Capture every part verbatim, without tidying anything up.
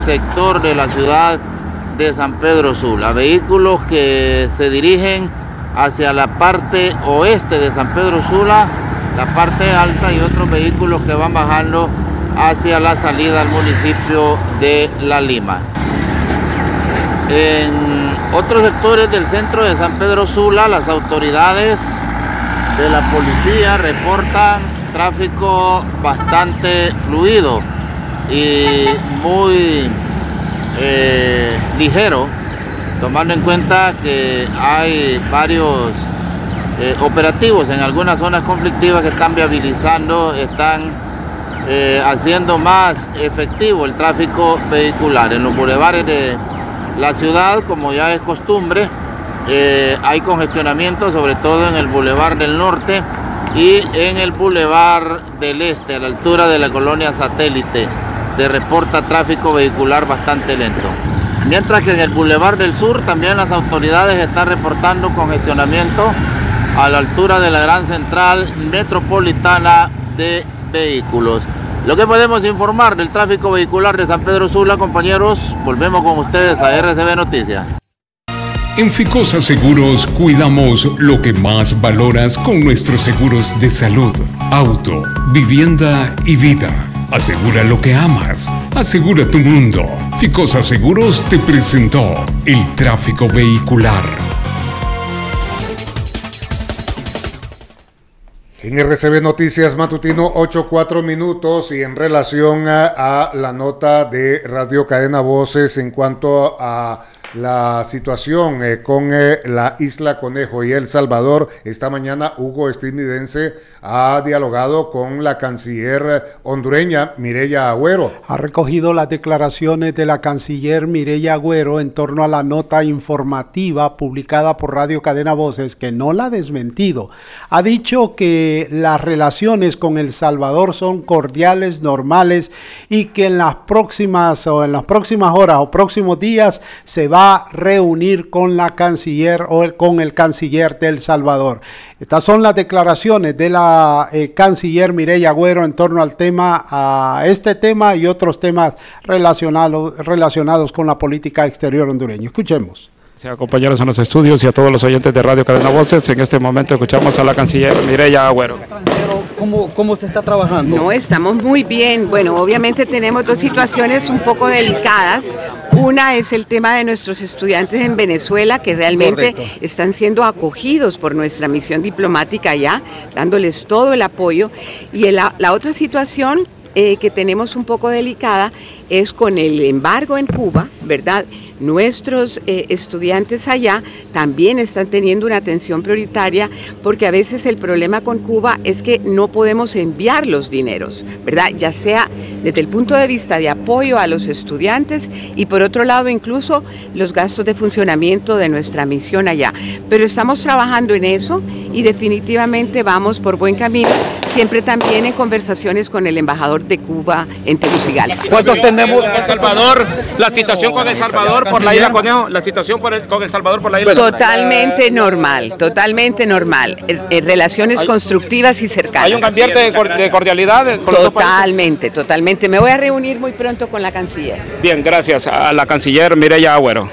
sector de la ciudad de San Pedro Sula. Vehículos que se dirigen hacia la parte oeste de San Pedro Sula, la parte alta, y otros vehículos que van bajando hacia la salida al municipio de La Lima. En otros sectores del centro de San Pedro Sula, las autoridades de la policía reportan tráfico bastante fluido y muy eh, ligero, tomando en cuenta que hay varios eh, operativos en algunas zonas conflictivas que están viabilizando, están eh, haciendo más efectivo el tráfico vehicular. En los bulevares de la ciudad, como ya es costumbre, eh, hay congestionamiento, sobre todo en el Boulevard del Norte y en el Boulevard del Este, a la altura de la colonia Satélite. Se reporta tráfico vehicular bastante lento. Mientras que en el Boulevard del Sur también las autoridades están reportando congestionamiento a la altura de la gran central metropolitana de vehículos. Lo que podemos informar del tráfico vehicular de San Pedro Sula, compañeros, volvemos con ustedes a R C B Noticias. En Ficosa Seguros cuidamos lo que más valoras con nuestros seguros de salud, auto, vivienda y vida. Asegura lo que amas. Asegura tu mundo. Ficosa Seguros te presentó el tráfico vehicular. En R C B Noticias Matutino, ocho cuatro minutos, y en relación a, a la nota de Radio Cadena Voces en cuanto a la situación eh, con eh, la Isla Conejo y El Salvador, esta mañana Hugo Estividense ha dialogado con la canciller hondureña Mireya Agüero. Ha recogido las declaraciones de la canciller Mireya Agüero en torno a la nota informativa publicada por Radio Cadena Voces, que no la ha desmentido. Ha dicho que las relaciones con El Salvador son cordiales, normales, y que en las próximas o en las próximas horas o próximos días se va a reunir con la canciller o el, con el canciller de El Salvador. Estas son las declaraciones de la eh, canciller Mireya Agüero en torno al tema, a este tema y otros temas relacionados, relacionados con la política exterior hondureña. Escuchemos. Sea, compañeros en los estudios y a todos los oyentes de Radio Cadena Voces, en este momento escuchamos a la canciller Mireya Agüero. ¿Cómo, ¿Cómo se está trabajando? No, estamos muy bien. Bueno, obviamente tenemos dos situaciones un poco delicadas. Una es el tema de nuestros estudiantes en Venezuela, que realmente Correcto. están siendo acogidos por nuestra misión diplomática allá, dándoles todo el apoyo. Y la, la otra situación eh, que tenemos un poco delicada es con el embargo en Cuba, ¿verdad? Nuestros eh, estudiantes allá también están teniendo una atención prioritaria, porque a veces el problema con Cuba es que no podemos enviar los dineros, ¿verdad? Ya sea desde el punto de vista de apoyo a los estudiantes y por otro lado incluso los gastos de funcionamiento de nuestra misión allá. Pero estamos trabajando en eso y definitivamente vamos por buen camino, siempre también en conversaciones con el embajador de Cuba en Tegucigalpa. ¿Cuántos tenemos? El Salvador, la situación con El Salvador por la isla Conejo, la situación por el, con El Salvador por la isla. Totalmente normal, totalmente normal. En relaciones constructivas y cercanas. ¿Hay un ambiente de cordialidad con los dos países? Totalmente, totalmente. Me voy a reunir muy pronto con la canciller. Bien, gracias a la canciller Mireya Agüero.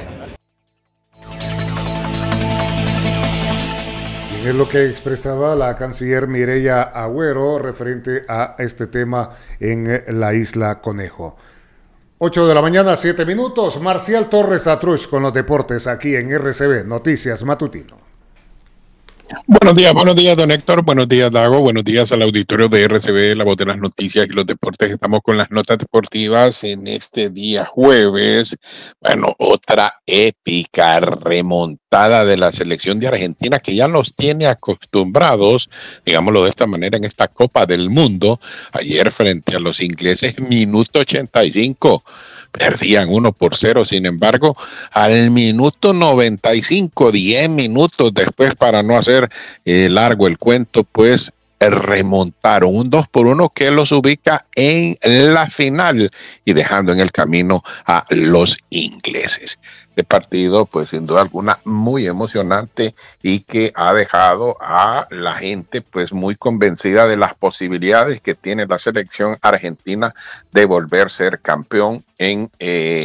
Es lo que expresaba la canciller Mireya Agüero referente a este tema en la isla Conejo. ocho de la mañana, siete minutos. Marcial Torres Atrush con los deportes aquí en R C B Noticias Matutino. Buenos días, buenos días, don Héctor. Buenos días, Dago. Buenos días al auditorio de R C B, la voz de las noticias y los deportes. Estamos con las notas deportivas en este día jueves. Bueno, otra épica remontada de la selección de Argentina, que ya nos tiene acostumbrados, digámoslo de esta manera, en esta Copa del Mundo. Ayer frente a los ingleses, minuto ochenta y cinco. Perdían uno por cero, sin embargo, al minuto noventa y cinco, diez minutos después, para no hacer eh, largo el cuento, pues remontaron un dos por uno que los ubica en la final y dejando en el camino a los ingleses. Este partido, pues sin duda alguna, muy emocionante y que ha dejado a la gente pues muy convencida de las posibilidades que tiene la selección argentina de volver a ser campeón en eh,